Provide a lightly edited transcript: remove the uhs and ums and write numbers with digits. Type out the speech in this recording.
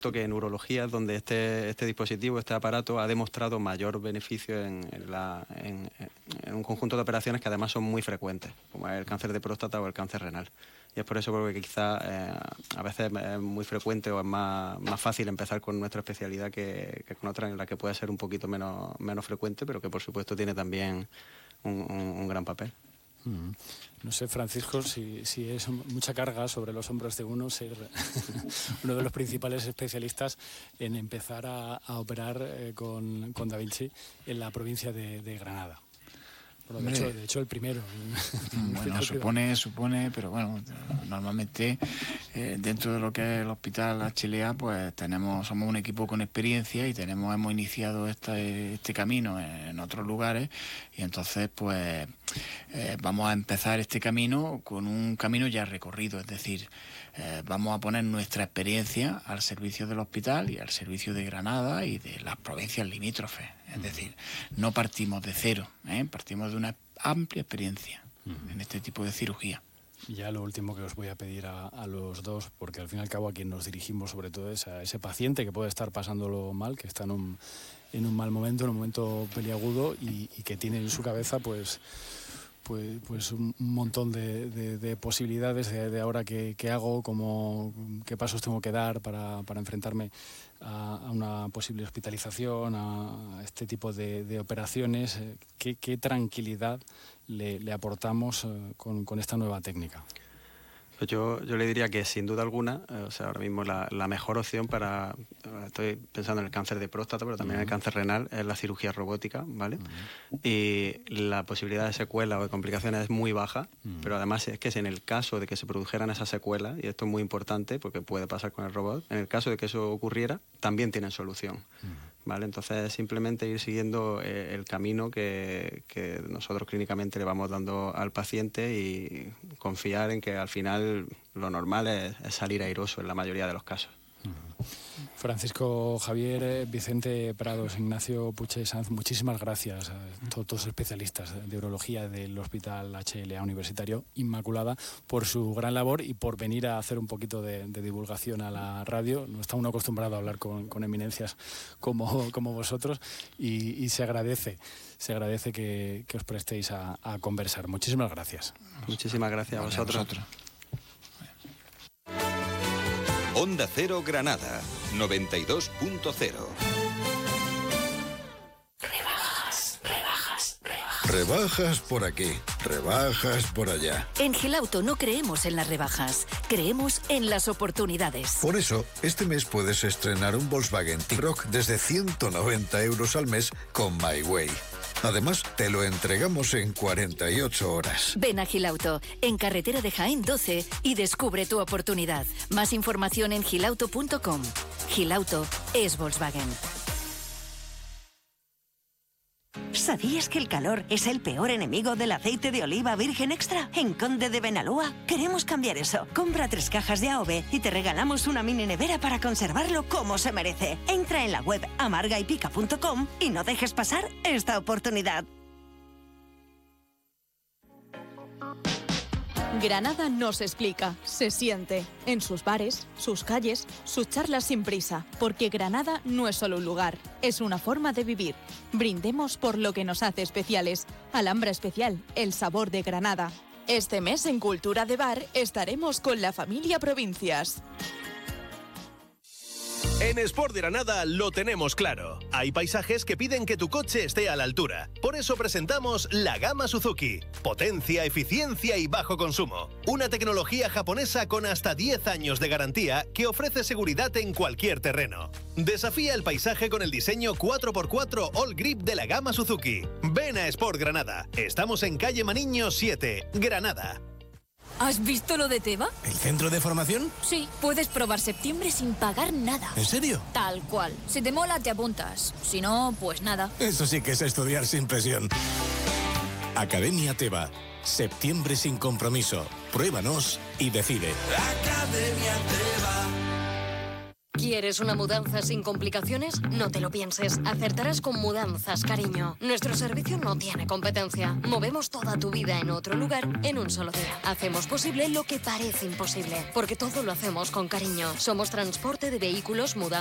que en urología es donde este dispositivo, este aparato, ha demostrado mayor beneficio en un conjunto de operaciones que además son muy frecuentes, como es el cáncer de próstata o el cáncer renal. Y es por eso porque quizá a veces es muy frecuente o es más fácil empezar con nuestra especialidad que con otra en la que puede ser un poquito menos frecuente, pero que por supuesto tiene también un gran papel. No sé, Francisco, si es mucha carga sobre los hombros de uno ser uno de los principales especialistas en empezar a operar con Da Vinci en la provincia de Granada. Bueno, de hecho el primero. Bueno, supone, pero bueno, normalmente dentro de lo que es el Hospital HLA, pues somos un equipo con experiencia y hemos iniciado este camino en otros lugares, y entonces pues vamos a empezar este camino con un camino ya recorrido, es decir, vamos a poner nuestra experiencia al servicio del hospital y al servicio de Granada y de las provincias limítrofes. Es decir, no partimos de cero, partimos de una amplia experiencia en este tipo de cirugía. Y ya lo último que os voy a pedir a los dos, porque al fin y al cabo a quien nos dirigimos sobre todo es a ese paciente que puede estar pasándolo mal, que está en un mal momento, en un momento peliagudo y que tiene en su cabeza pues un montón de posibilidades de ahora qué hago, qué pasos tengo que dar para enfrentarme a una posible hospitalización, a este tipo de operaciones. ¿Qué tranquilidad le aportamos con esta nueva técnica? Pues yo le diría que sin duda alguna, ahora mismo la mejor opción estoy pensando en el cáncer de próstata, pero también en el cáncer renal, es la cirugía robótica, ¿vale? Y la posibilidad de secuelas o de complicaciones es muy baja, pero además es que en el caso de que se produjeran esas secuelas, y esto es muy importante porque puede pasar con el robot, en el caso de que eso ocurriera, también tienen solución. ¿Vale? Entonces es simplemente ir siguiendo el camino que nosotros clínicamente le vamos dando al paciente y confiar en que al final lo normal es salir airoso en la mayoría de los casos. Francisco Javier, Vicente Prados, Ignacio Puche Sanz, muchísimas gracias a todos los especialistas de urología del Hospital HLA Universitario Inmaculada por su gran labor y por venir a hacer un poquito de divulgación a la radio. No está uno acostumbrado a hablar con eminencias como vosotros y se agradece que os prestéis a conversar. Muchísimas gracias. Muchísimas gracias a vosotros. Onda Cero Granada, 92.0. Rebajas por aquí, rebajas por allá. En Gilauto no creemos en las rebajas, creemos en las oportunidades. Por eso, este mes puedes estrenar un Volkswagen T-Roc desde 190 euros al mes con My Way. Además, te lo entregamos en 48 horas. Ven a Gilauto, en carretera de Jaén 12, y descubre tu oportunidad. Más información en gilauto.com. Gilauto es Volkswagen. ¿Sabías que el calor es el peor enemigo del aceite de oliva virgen extra? En Conde de Benalúa queremos cambiar eso. Compra 3 cajas de AOV y te regalamos una mini nevera para conservarlo como se merece. Entra en la web amargaypica.com y no dejes pasar esta oportunidad. Granada nos explica, se siente, en sus bares, sus calles, sus charlas sin prisa, porque Granada no es solo un lugar, es una forma de vivir. Brindemos por lo que nos hace especiales. Alhambra Especial, el sabor de Granada. Este mes en Cultura de Bar estaremos con la familia Provincias. En Sport de Granada lo tenemos claro. Hay paisajes que piden que tu coche esté a la altura. Por eso presentamos la gama Suzuki. Potencia, eficiencia y bajo consumo. Una tecnología japonesa con hasta 10 años de garantía que ofrece seguridad en cualquier terreno. Desafía el paisaje con el diseño 4x4 All Grip de la gama Suzuki. Ven a Sport Granada. Estamos en calle Maniño 7, Granada. ¿Has visto lo de Teva? ¿El centro de formación? Sí, puedes probar septiembre sin pagar nada. ¿En serio? Tal cual. Si te mola, te apuntas. Si no, pues nada. Eso sí que es estudiar sin presión. Academia Teva. Septiembre sin compromiso. Pruébanos y decide. Academia Teva. ¿Quieres una mudanza sin complicaciones? No te lo pienses. Acertarás con Mudanzas Cariño. Nuestro servicio no tiene competencia. Movemos toda tu vida en otro lugar en un solo día. Hacemos posible lo que parece imposible, porque todo lo hacemos con cariño. Somos transporte de vehículos, mudanza.